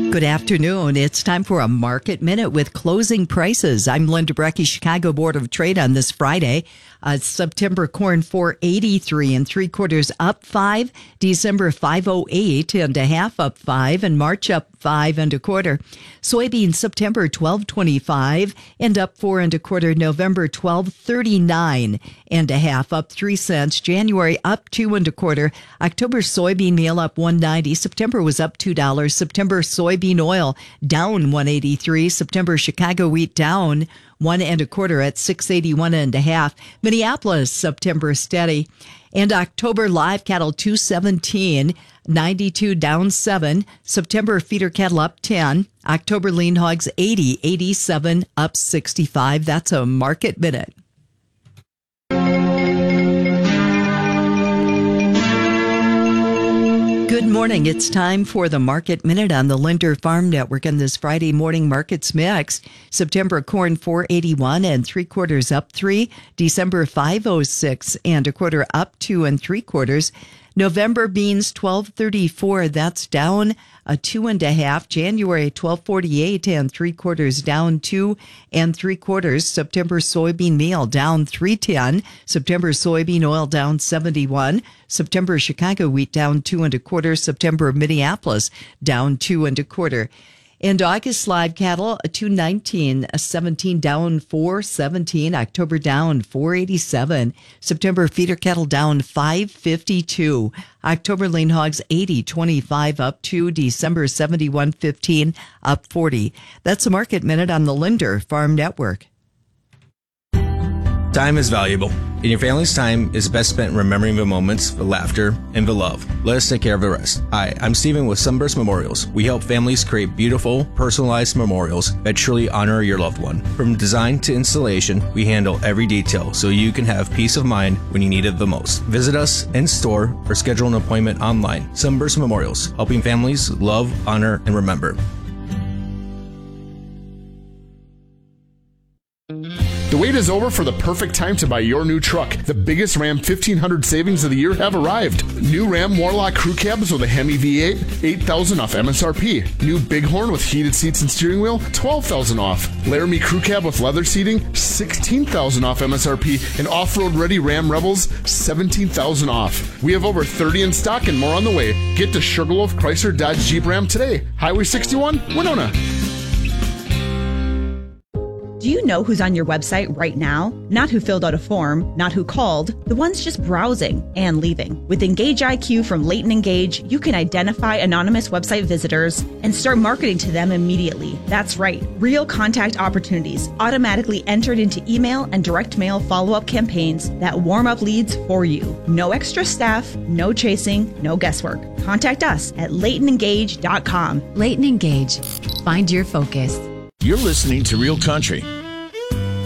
Good afternoon. It's time for a Market Minute with closing prices. I'm Linda Brecky, Chicago Board of Trade on this Friday. September corn 4.83 3/4 up 5. December 5.08 1/2 up 5, and March up 5 1/4. Soybeans September 12.25 up 4 1/4. November 12.39 1/2 up 3 cents. January up 2 1/4. October soybean meal up 1.90. September was up $2. September soybean oil down 1.83. September Chicago wheat down 1 1/4 at 6.81 1/2. Minneapolis September steady. And October live cattle 217, 92 down 7. September feeder cattle up 10. October lean hogs 80, 87 up 65. That's a Market Minute. Good morning. It's time for the Market Minute on the Linder Farm Network and this Friday morning markets mix. September corn 4.81 3/4 up 3. December 5.06 1/4 up 2 3/4. November beans 12.34, that's down 2 1/2. January 12.48 3/4 down 2 3/4. September soybean meal down 3.10. September soybean oil down 71. September Chicago wheat down 2 1/4. September Minneapolis down 2 1/4. And August live cattle, 219, 17 down 417. October down 487. September feeder cattle down 552. October lean hogs 80, 25 up 2. December 71, 15 up 40. That's a Market Minute on the Linder Farm Network. Time is valuable, and your family's time is best spent remembering the moments, the laughter, and the love. Let us take care of the rest. Hi, I'm Steven with Sunburst Memorials. We help families create beautiful, personalized memorials that truly honor your loved one. From design to installation, we handle every detail so you can have peace of mind when you need it the most. Visit us in store or schedule an appointment online. Sunburst Memorials, helping families love, honor, and remember. The wait is over for the perfect time to buy your new truck. The biggest Ram 1500 savings of the year have arrived. New Ram Warlock crew cabs with a Hemi V8, $8,000 off MSRP. New Bighorn with heated seats and steering wheel, $12,000 off. Laramie crew cab with leather seating, $16,000 off MSRP. And off-road ready Ram Rebels, $17,000 off. We have over 30 in stock and more on the way. Get to Sugarloaf Chrysler Dodge Jeep Ram today. Highway 61, Winona. Do you know who's on your website right now? Not who filled out a form, not who called, the ones just browsing and leaving. With Engage IQ from Leighton Engage, you can identify anonymous website visitors and start marketing to them immediately. That's right, real contact opportunities automatically entered into email and direct mail follow-up campaigns that warm up leads for you. No extra staff, no chasing, no guesswork. Contact us at LeightonEngage.com. Leighton Engage. Find your focus. You're listening to Real Country